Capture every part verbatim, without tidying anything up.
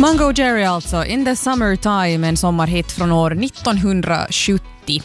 Mango Jerry alltså, In the Summertime, en sommarhit från år nittonhundrasjuttio.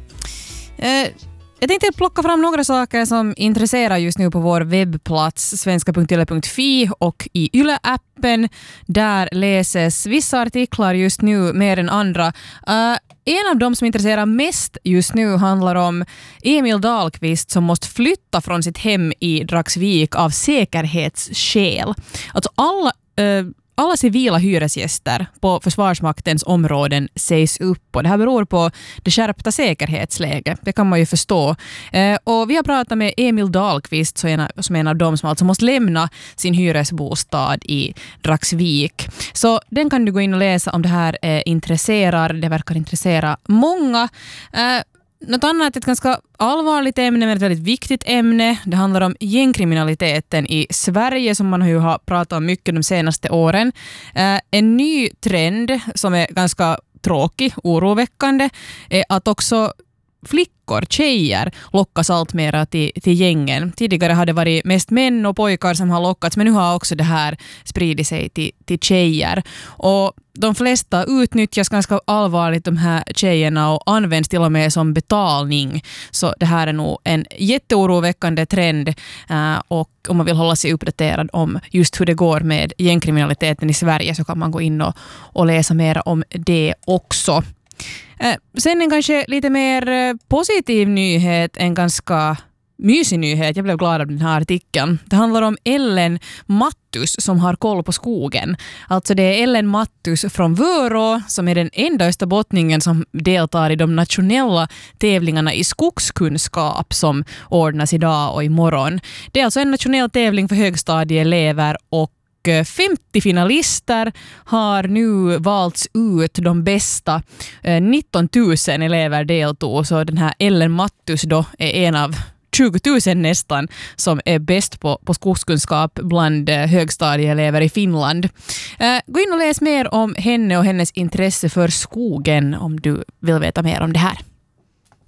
Eh, jag tänkte plocka fram några saker som intresserar just nu på vår webbplats svenska punkt yle punkt fi och i Yle-appen. Där läses vissa artiklar just nu mer än andra. Uh, en av dem som intresserar mest just nu handlar om Emil Dahlqvist som måste flytta från sitt hem i Dragsvik av säkerhetsskäl. Alltså alla... Uh, Alla civila hyresgäster på Försvarsmaktens områden sägs upp och det här beror på det skärpta säkerhetsläget. Det kan man ju förstå. Eh, och vi har pratat med Emil Dahlqvist som en, som en av dem som alltså måste lämna sin hyresbostad i Dragsvik. Så den kan du gå in och läsa om det här eh, intresserar. Det verkar intressera många. Eh, Något annat, ett ganska allvarligt ämne men ett väldigt viktigt ämne. Det handlar om gängkriminaliteten i Sverige som man ju har pratat om mycket de senaste åren. Eh, en ny trend som är ganska tråkig, oroväckande, är att också flickor, tjejer lockas allt mer till, till gängen. Tidigare hade det varit mest män och pojkar som har lockats, men nu har också det här spridit sig till, till tjejer. Och de flesta utnyttjas ganska allvarligt, de här tjejerna, och används till och med som betalning. Så det här är nog en jätteoroväckande trend, uh, och om man vill hålla sig uppdaterad om just hur det går med gängkriminaliteten i Sverige så kan man gå in och, och läsa mer om det också. Eh, sen en kanske lite mer eh, positiv nyhet, en ganska mysig nyhet. Jag blev glad av den här artikeln. Det handlar om Ellen Mattus som har koll på skogen. Alltså det är Ellen Mattus från Vörå som är den enda österbottningen som deltar i de nationella tävlingarna i skogskunskap som ordnas idag och imorgon. Det är alltså en nationell tävling för högstadieelever och femtio finalister har nu valts ut, de bästa. nitton tusen elever deltog, så den här Ellen Mattus då är en av tjugo tusen nästan som är bäst på, på skogskunskap bland högstadieelever i Finland. Gå in och läs mer om henne och hennes intresse för skogen om du vill veta mer om det här.